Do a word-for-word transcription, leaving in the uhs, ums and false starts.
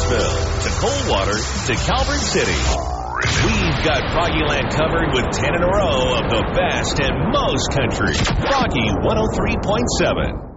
Clarksville to Coldwater to Calvert City. We've got Froggyland covered with ten in a row of the best and most country. Froggy one oh three point seven.